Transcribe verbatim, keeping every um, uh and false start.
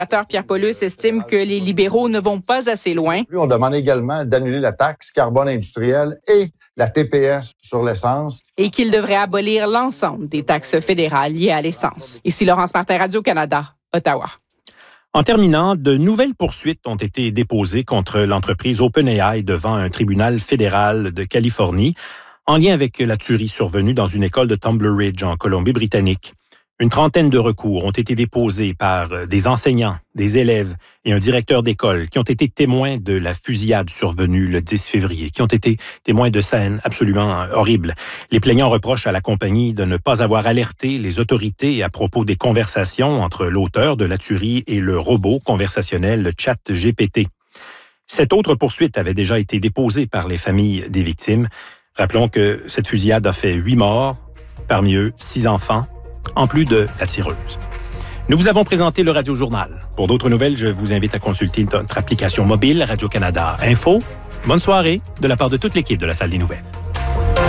Pierre Paulus estime que les libéraux ne vont pas assez loin. On demande également d'annuler la taxe carbone industrielle et la T P S sur l'essence. Et qu'il devrait abolir l'ensemble des taxes fédérales liées à l'essence. Ici Laurence Martin, Radio-Canada, Ottawa. En terminant, de nouvelles poursuites ont été déposées contre l'entreprise OpenAI devant un tribunal fédéral de Californie en lien avec la tuerie survenue dans une école de Tumbler Ridge en Colombie-Britannique. Une trentaine de recours ont été déposés par des enseignants, des élèves et un directeur d'école qui ont été témoins de la fusillade survenue le dix février, qui ont été témoins de scènes absolument horribles. Les plaignants reprochent à la compagnie de ne pas avoir alerté les autorités à propos des conversations entre l'auteur de la tuerie et le robot conversationnel le ChatGPT. Cette autre poursuite avait déjà été déposée par les familles des victimes. Rappelons que cette fusillade a fait huit morts, parmi eux six enfants, en plus de la tireuse. Nous vous avons présenté le Radio Journal. Pour d'autres nouvelles, je vous invite à consulter notre application mobile Radio-Canada Info. Bonne soirée de la part de toute l'équipe de la Salle des Nouvelles.